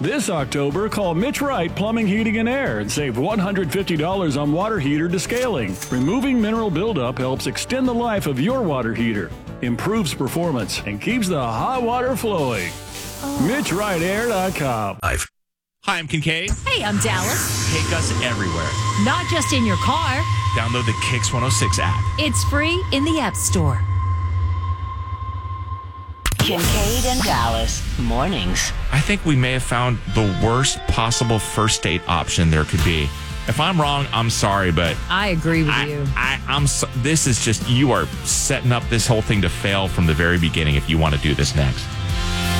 This October, call Mitch Wright Plumbing, Heating, and Air and save $150 on water heater descaling. Removing mineral buildup helps extend the life of your water heater, improves performance, and keeps the hot water flowing. MitchWrightAir.com. Hi, I'm Kincaid. Hey, I'm Dallas. Take us everywhere. Not just in your car. Download the Kicks 106 app. It's free in the App Store. Kincaid and Dallas mornings. I think we may have found the worst possible first date option there could be. If I'm wrong, I'm sorry, but I agree with you. This is just, you are setting up this whole thing to fail from the very beginning if you want to do this next.